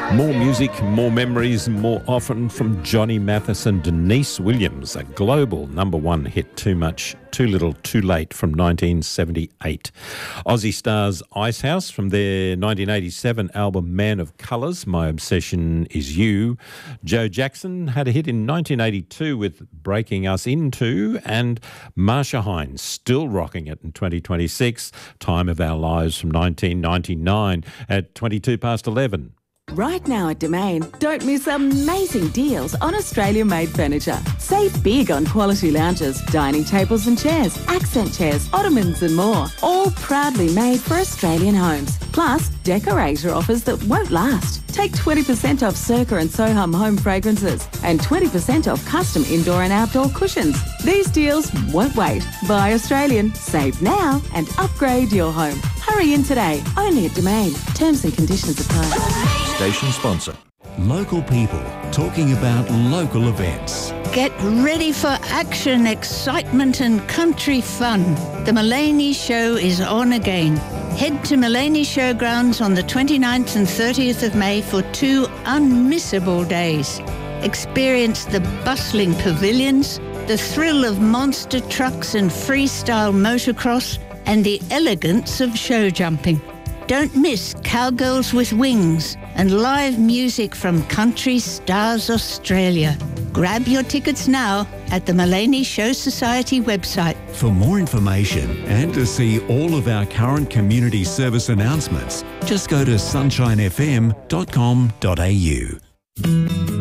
More music, more memories, more often from Johnny Mathis and Denise Williams, a global #1 hit, Too Much, Too Little, Too Late from 1978. Aussie Stars Icehouse from their 1987 album Man of Colours, My Obsession Is You. Joe Jackson had a hit in 1982 with Breaking Us Into, and Marsha Hines still rocking it in 2026, Time of Our Lives from 1999 at 22 past 11. Right now at Domain, don't miss amazing deals on Australian-made furniture. Save big on quality lounges, dining tables and chairs, accent chairs, ottomans and more. All proudly made for Australian homes. Plus, decorator offers that won't last. Take 20% off Circa and Soham home fragrances and 20% off custom indoor and outdoor cushions. These deals won't wait. Buy Australian, save now and upgrade your home. Hurry in today, only at Domain. Terms and conditions apply. Station sponsor. Local people talking about local events. Get ready for action, excitement and country fun. The Mullaney Show is on again. Head to Mullaney Showgrounds on the 29th and 30th of May for 2 unmissable days. Experience the bustling pavilions, the thrill of monster trucks and freestyle motocross, and the elegance of show jumping. Don't miss Cowgirls with Wings and live music from Country Stars Australia. Grab your tickets now at the Mullaney Show Society website. For more information and to see all of our current community service announcements, just go to sunshinefm.com.au.